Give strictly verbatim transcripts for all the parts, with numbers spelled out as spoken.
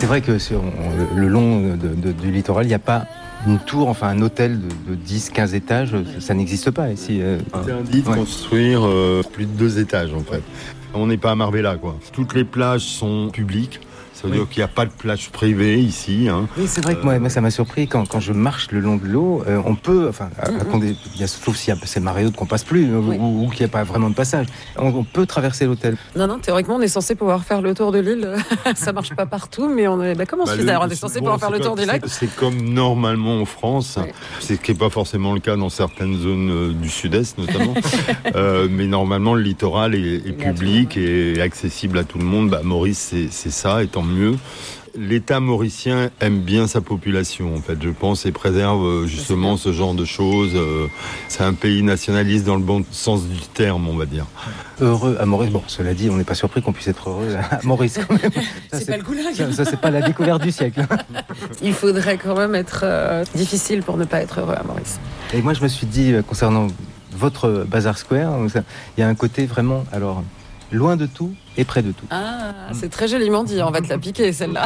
C'est vrai que sur le long de, de, du littoral, il n'y a pas une tour, enfin un hôtel de, de dix à quinze étages, ça n'existe pas ici. C'est interdit de ouais. construire euh, plus de deux étages en fait. On n'est pas à Marbella quoi. Toutes les plages sont publiques. Ça veut oui. dire qu'il n'y a pas de plage privée ici. Hein. Oui, c'est vrai que moi, moi ça m'a surpris quand, quand je marche le long de l'eau. Euh, on peut, enfin, mm-hmm. il y a, sauf si c'est marée haute qu'on passe plus oui. ou, ou qu'il n'y a pas vraiment de passage. On, on peut traverser l'hôtel. Non, non, théoriquement, on est censé pouvoir faire le tour de l'île. Ça marche pas partout, mais on est. Bah, comment bah, on se fait d'ailleurs ? On est censé bon, pouvoir faire le tour du lac. C'est, c'est comme normalement en France. Oui. C'est ce qui n'est pas forcément le cas dans certaines zones euh, du sud-est, notamment. euh, mais normalement, le littoral est, est public et accessible à tout le monde. Bah, Maurice, c'est, c'est ça, et tant mieux. L'État mauricien aime bien sa population, en fait, je pense, et préserve justement ce genre de choses. C'est un pays nationaliste dans le bon sens du terme, on va dire. Heureux à Maurice. Bon, cela dit, on n'est pas surpris qu'on puisse être heureux à Maurice, quand même. Ça, c'est, c'est pas le goulag. Ça, ça, c'est pas la découverte du siècle. Il faudrait quand même être euh, difficile pour ne pas être heureux à Maurice. Et moi, je me suis dit, concernant votre Bazar Square, il y a un côté vraiment, alors, loin de tout et près de tout. Ah, c'est très joliment dit, on va te la piquer celle-là.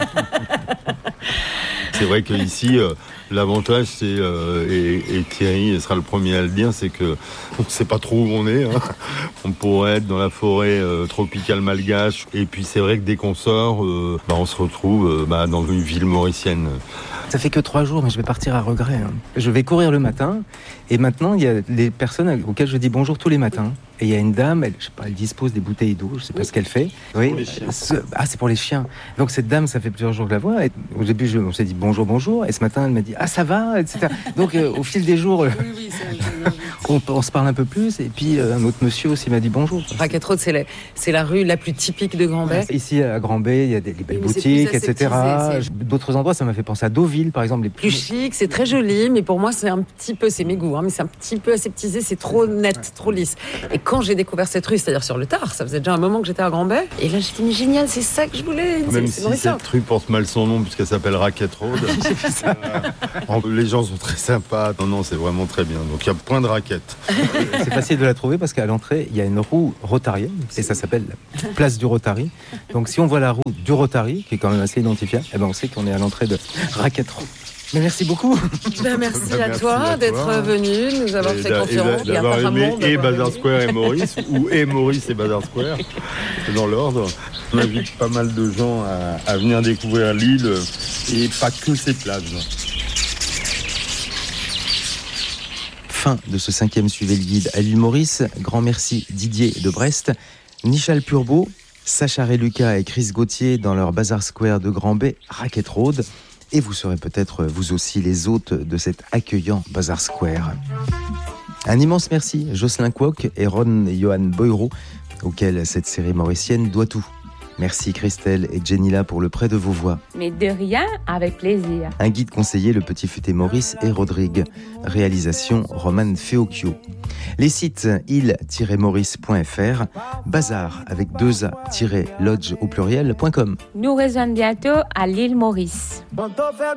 C'est vrai qu'ici, euh, l'avantage, c'est, euh, et, et Thierry sera le premier à le dire, c'est qu'on ne sait pas trop où on est. Hein. On pourrait être dans la forêt euh, tropicale malgache. Et puis c'est vrai que dès qu'on sort, euh, bah, on se retrouve euh, bah, dans une ville mauricienne. Ça fait que trois jours, mais je vais partir à regret. Hein. Je vais courir le matin, et maintenant, il y a les personnes auxquelles je dis bonjour tous les matins. Et il y a une dame, elle, je sais pas, elle dispose des bouteilles d'eau, je sais pas oui. ce qu'elle fait. Oui. Pour les chiens. Ce, ah, c'est pour les chiens. Donc cette dame, ça fait plusieurs jours que je la vois. Et au début, je, on s'est dit bonjour, bonjour. Et ce matin, elle m'a dit ah ça va, et cetera. Donc euh, au fil des jours, oui, oui, on, on se parle un peu plus. Et puis euh, un autre monsieur aussi m'a dit bonjour. Racket Road, c'est la, c'est la rue la plus typique de Grand-Bay. Ici à Grand-Bay, il y a des, des belles oui, boutiques, et cetera. C'est... D'autres endroits, ça m'a fait penser à Deauville, par exemple. Les plus chic, c'est très joli, mais pour moi, c'est un petit peu, c'est mes goûts, hein, mais c'est un petit peu aseptisé, c'est trop net, trop lisse. Et quand j'ai découvert cette rue, c'est-à-dire sur le tard, ça faisait déjà un moment que j'étais à Grand-Bay, et là, j'ai dit, mais génial, c'est ça que je voulais. Même c'est, si c'est cette rue porte mal son nom, puisqu'elle s'appelle Racket Road. euh, les gens sont très sympas. Non, non, c'est vraiment très bien. Donc, il y a point de raquette. C'est facile de la trouver parce qu'à l'entrée, il y a une roue rotarienne, et ça s'appelle la place du Rotary. Donc, si on voit la roue du Rotary, qui est quand même assez identifiable, eh ben, on sait qu'on est à l'entrée de Racket Road. Mais merci beaucoup. Ben merci, à, merci toi à toi d'être venu, nous avoir et fait d'a, confiance. Et d'avoir aimé et Bazar Square et Maurice, ou et Maurice et Bazar Square, c'est dans l'ordre. On invite pas mal de gens à, à venir découvrir l'île et pas que ses plages. Fin de ce cinquième Suivez le guide à l'île Maurice. Grand merci Didier de Brest, Nichal Purbeau, Sacha Reluca et Chris Gauthier dans leur Bazar Square de Grand-Bay, Racket Road. Et vous serez peut-être vous aussi les hôtes de cet accueillant Bazar Square. Un immense merci Jocelyn Kwok et Ron et Johan Boyro, auxquels cette série mauricienne doit tout. Merci Christelle et Jenila pour le prêt de vos voix. Mais de rien, avec plaisir. Un guide conseillé, le Petit Futé Maurice et Rodrigue. Réalisation Roman Feocchio. Les sites île tiret maurice point f r, bazar avec deux a lodge au pluriel point com. Nous rejoignons bientôt à l'île Maurice.